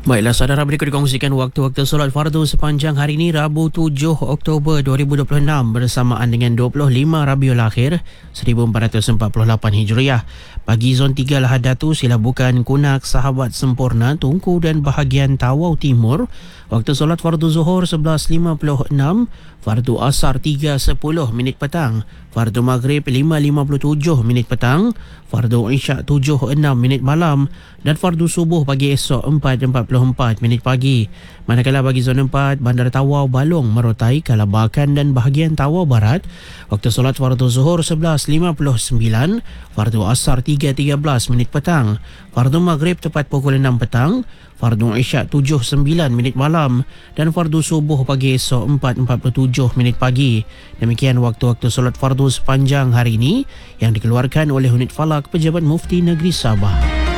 Baiklah, saudara, berikut dikongsikan waktu-waktu solat fardu sepanjang hari ini, Rabu 7 Oktober 2026 bersamaan dengan 25 Rabiul Akhir 1448 Hijriah. Bagi zon 3 Lahad Datu, Silabukan, Kunak, Sahabat Sempurna, Tungku dan bahagian Tawau Timur, waktu solat fardu Zuhur 11.56, fardu Asar 3.10 minit petang, fardu Maghrib 5.57 minit petang, fardu Isyak 7.06 minit malam dan fardu Subuh pagi esok 4.44 minit pagi. Manakala bagi zon 4, Bandar Tawau, Balong, Merotai, Kalabakan dan bahagian Tawau Barat, waktu solat fardu Zuhur 11.59, fardu Asar 3.13 minit petang, fardu Maghrib tepat pukul 6 petang, fardu Isyak 7.09 minit malam dan fardu Subuh pagi esok 4.47 minit pagi. Demikian waktu-waktu solat fardu sepanjang hari ini yang dikeluarkan oleh Unit Falak Pejabat Mufti Negeri Sabah.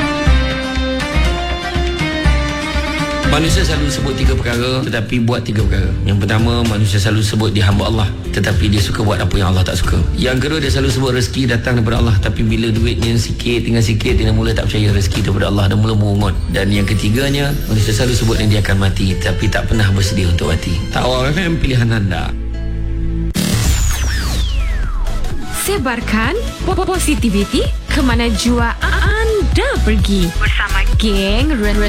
Manusia selalu sebut 3 perkara tetapi buat 3 perkara. Yang pertama, manusia selalu sebut dia hamba Allah tetapi dia suka buat apa yang Allah tak suka. Yang kedua, dia selalu sebut rezeki datang daripada Allah tapi bila duitnya sikit, tinggal sikit, dia mula tak percaya rezeki daripada Allah dan mula mengungut. Dan yang ketiganya, manusia selalu sebut yang dia akan mati tapi tak pernah bersedia untuk mati. Tawau FM, pilihan anda. Sebarkan positiviti ke mana jua anda pergi bersama geng